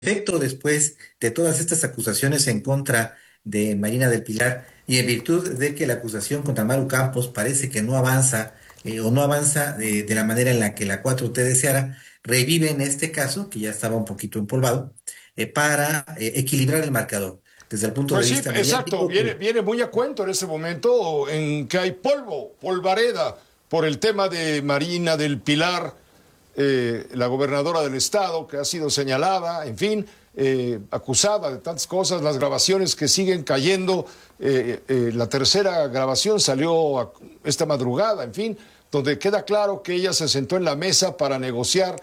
efecto, después de todas estas acusaciones en contra de Marina del Pilar y en virtud de que la acusación contra Maru Campos parece que no avanza o no avanza de la manera en la que la 4T deseara, revive en este caso, que ya estaba un poquito empolvado, para equilibrar el marcador. Desde el punto de Pues sí, vista exacto, mediático, viene, viene muy a cuento en este momento en que hay polvo, polvareda, por el tema de Marina del Pilar, la gobernadora del estado, que ha sido señalada, en fin, acusada de tantas cosas, las grabaciones que siguen cayendo, la tercera grabación salió esta madrugada, en fin, donde queda claro que ella se sentó en la mesa para negociar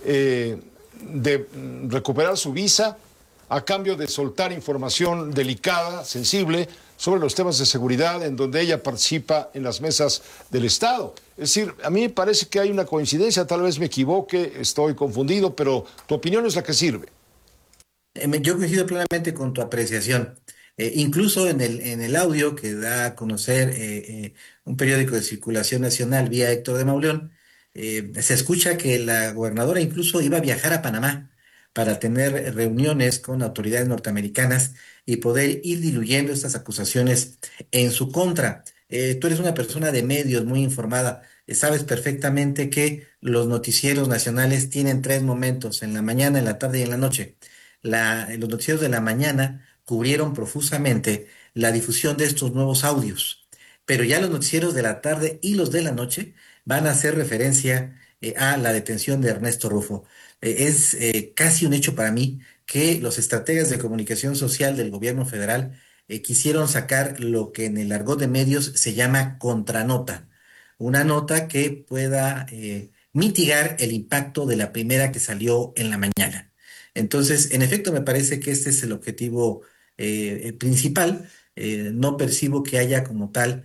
de recuperar su visa a cambio de soltar información delicada, sensible, sobre los temas de seguridad en donde ella participa en las mesas del Estado. Es decir, a mí me parece que hay una coincidencia, tal vez me equivoque, estoy confundido, pero tu opinión es la que sirve. yo coincido plenamente con tu apreciación. Incluso en el audio que da a conocer un periódico de circulación nacional vía Héctor de Mauleón, se escucha que la gobernadora incluso iba a viajar a Panamá para tener reuniones con autoridades norteamericanas y poder ir diluyendo estas acusaciones en su contra. Tú eres una persona de medios muy informada. Sabes perfectamente que los noticieros nacionales tienen tres momentos, en la mañana, en la tarde y en la noche. Los noticieros de la mañana cubrieron profusamente la difusión de estos nuevos audios, pero ya los noticieros de la tarde y los de la noche van a hacer referencia a la detención de Ernesto Rufo. Es casi un hecho para mí que los estrategas de comunicación social del gobierno federal quisieron sacar lo que en el argot de medios se llama contranota, una nota que pueda mitigar el impacto de la primera que salió en la mañana. Entonces, en efecto, me parece que este es el objetivo principal. No percibo que haya como tal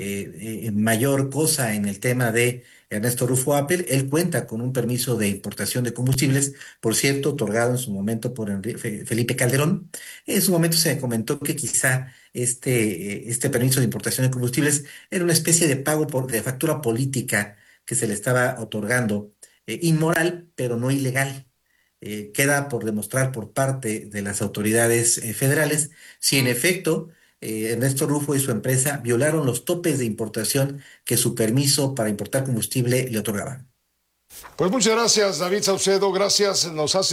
mayor cosa en el tema de Ernesto Rufo Apple. Él cuenta con un permiso de importación de combustibles, por cierto, otorgado en su momento por Felipe Calderón. En su momento se comentó que quizá este permiso de importación de combustibles era una especie de pago de factura política que se le estaba otorgando, inmoral, pero no ilegal. Queda por demostrar por parte de las autoridades federales si en efecto Ernesto Rufo y su empresa violaron los topes de importación que su permiso para importar combustible le otorgaba. Pues muchas gracias, David Saucedo, gracias,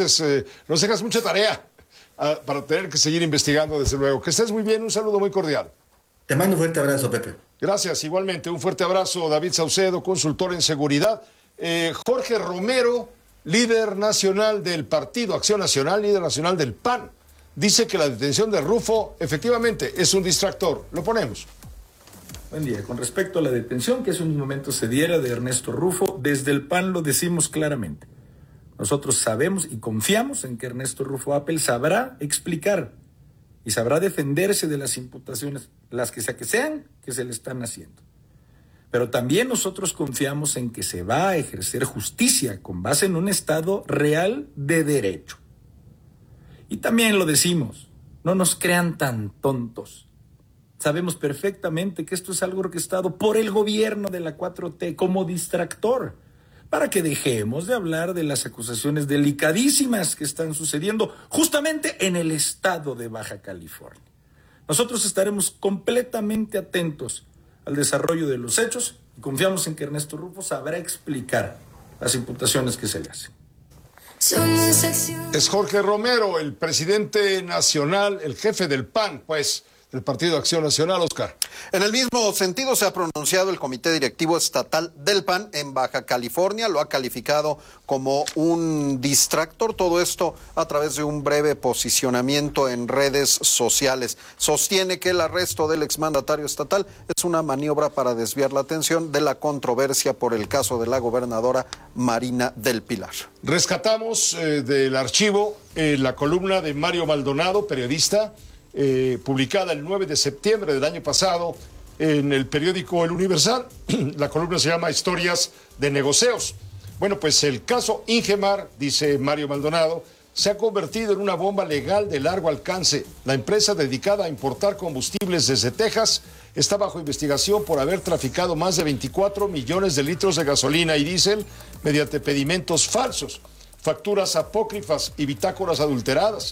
nos dejas mucha tarea para tener que seguir investigando, desde luego. Que estés muy bien, un saludo muy cordial. Te mando un fuerte abrazo, Pepe. Gracias, igualmente, un fuerte abrazo, David Saucedo, consultor en seguridad. Jorge Romero, líder nacional del Partido Acción Nacional, líder nacional del PAN, dice que la detención de Rufo efectivamente es un distractor. Lo ponemos. Buen día. Con respecto a la detención que hace un momento se diera de Ernesto Rufo, desde el PAN lo decimos claramente. Nosotros sabemos y confiamos en que Ernesto Rufo Apple sabrá explicar y sabrá defenderse de las imputaciones, las que sean, que se le están haciendo. Pero también nosotros confiamos en que se va a ejercer justicia con base en un Estado real de derecho. Y también lo decimos, no nos crean tan tontos. Sabemos perfectamente que esto es algo orquestado por el gobierno de la 4T como distractor, para que dejemos de hablar de las acusaciones delicadísimas que están sucediendo justamente en el estado de Baja California. Nosotros estaremos completamente atentos al desarrollo de los hechos y confiamos en que Ernesto Rufo sabrá explicar las imputaciones que se le hacen. Es Jorge Romero, el presidente nacional, el jefe del PAN, pues, del Partido Acción Nacional, Oscar. En el mismo sentido se ha pronunciado el Comité Directivo Estatal del PAN en Baja California, lo ha calificado como un distractor, todo esto a través de un breve posicionamiento en redes sociales. Sostiene que el arresto del exmandatario estatal es una maniobra para desviar la atención de la controversia por el caso de la gobernadora Marina del Pilar. Rescatamos del archivo la columna de Mario Maldonado, periodista, publicada el 9 de septiembre del año pasado en el periódico El Universal. La columna se llama Historias de Negocios. Bueno, pues el caso Ingemar, dice Mario Maldonado, se ha convertido en una bomba legal de largo alcance. La empresa dedicada a importar combustibles desde Texas está bajo investigación por haber traficado más de 24 millones de litros de gasolina y diésel mediante pedimentos falsos. facturas apócrifas y bitácoras adulteradas.